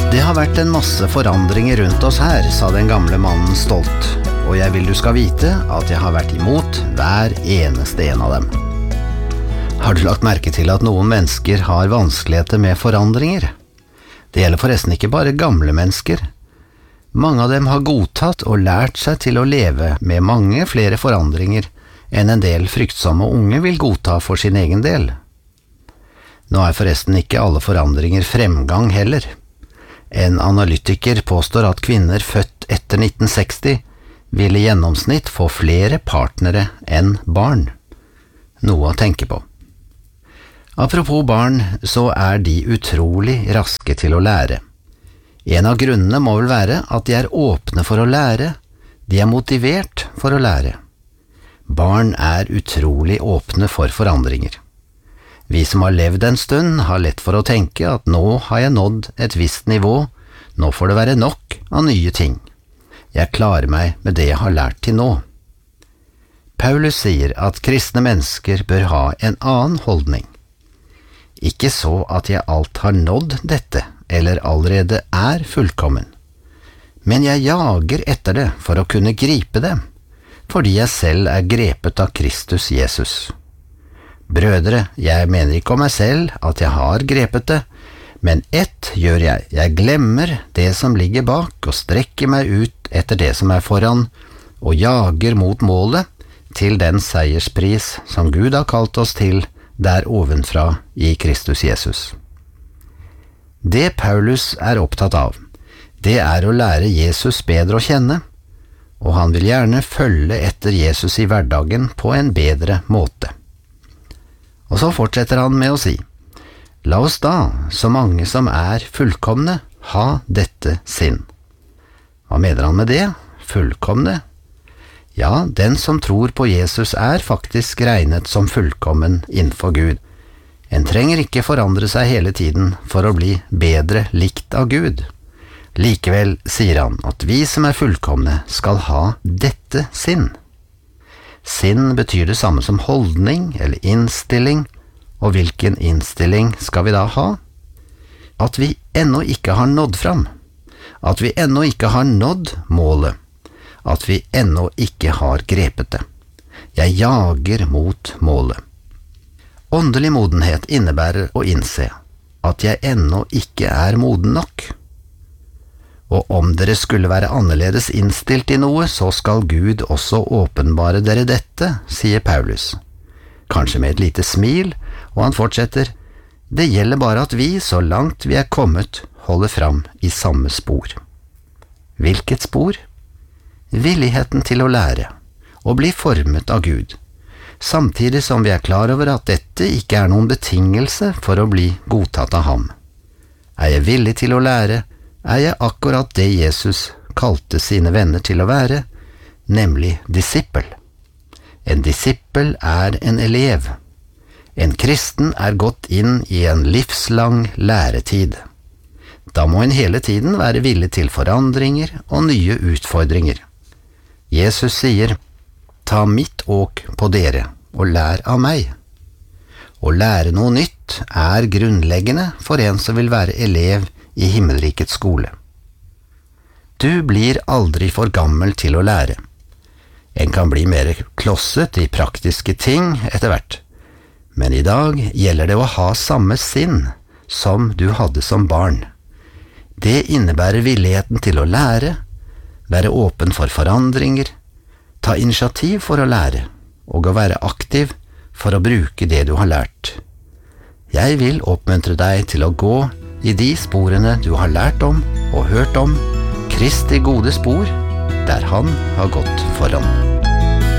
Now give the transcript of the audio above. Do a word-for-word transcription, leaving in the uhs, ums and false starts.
Det har vært en masse forandringer rundt oss her, sa den gamle mannen stolt, og jeg vil du skal vite at jeg har vært imot hver eneste en av dem. Har du lagt merke til at noen mennesker har vanskeligheter med forandringer? Det gjelder forresten ikke bare gamle mennesker. Mange av dem har godtatt og lært seg til å leve med mange flere forandringer enn en del fryktsomme unge vil godta for sin egen del. Nå er forresten ikke alle forandringer fremgang heller. En analytiker påstår at kvinner født etter nitten seksti vil i gjennomsnitt få flere partnere enn barn. Noe å tenke på. Apropos barn, så er de utrolig raske til å lære. En av grunnene må vel være at de er åpne for å lære, de er motivert for å lære. Barn er utrolig åpne for forandringer. Vi som har levd en stund har lett for å tenke at nå har jeg nådd et visst nivå, nå får det være nok av nye ting. Jeg klarer meg med det jeg har lært til nå. Paulus sier at kristne mennesker bør ha en annen holdning. Ikke så at jeg alt har nådd dette, eller allerede er fullkommen. Men jeg jager etter det for å kunne gripe det, fordi jeg selv er grepet av Kristus Jesus. Brødre, jeg mener ikke om meg selv at jeg har grepet det, men ett gjør jeg, jeg glemmer det som ligger bak og strekker meg ut etter det som er foran, og jager mot målet til den seierspris som Gud har kalt oss til der ovenfra i Kristus Jesus. Det Paulus er opptatt av, det er å lære Jesus bedre å kjenne, og han vil gjerne følge etter Jesus i hverdagen på en bedre måte. Og så fortsetter han med å si, la oss da, så mange som er fullkomne, ha dette sinn. Hva mener han med det? Fullkomne? Ja, den som tror på Jesus er faktisk regnet som fullkommen innenfor Gud. En trenger ikke forandre seg hele tiden for å bli bedre likt av Gud. Likevel sier han at vi som er fullkomne skal ha dette sinn. Sinn betyr det samme som holdning eller innstilling, og hvilken innstilling skal vi da ha? At vi ennå ikke har nådd fram, at vi ennå ikke har nådd målet, at vi ennå ikke har grepet det. Jeg jager mot målet. Åndelig modenhet innebærer å innse at jeg ennå ikke er moden nok. Og om dere skulle være annerledes innstilt i noe, så skal Gud også åpenbare dere dette, sier Paulus. Kanskje med et lite smil, og han fortsetter, det gjelder bare at vi, så langt vi er kommet, holder fram i samme spor. Hvilket spor? Villigheten til å lære, og bli formet av Gud, samtidig som vi er klar over at dette ikke er noen betingelse for å bli godtatt av ham. Er jeg villig til å lære, er jeg akkurat det Jesus kalte sine venner til å være, nemlig disippel. En disippel er en elev. En kristen er gått inn i en livslang læretid. Da må en hele tiden være villig til forandringer og nye utfordringer. Jesus sier, ta mitt åk på dere og lær av meg. Å lære noe nytt er grunnleggende for en som vil være elev i himmelrikets skole. Du blir aldri for gammel til å lære. En kan bli mer klosset i praktiske ting etter hvert, men i dag gjelder det å ha samme sinn som du hadde som barn. Det innebærer villigheten til å lære, være åpen for forandringer, ta initiativ for å lære, og å være aktiv for å bruke det du har lært. Jeg vil oppmuntre deg til å gå i de sporene du har lært om og hørt om, Kristi gode spor, der han har gått foran.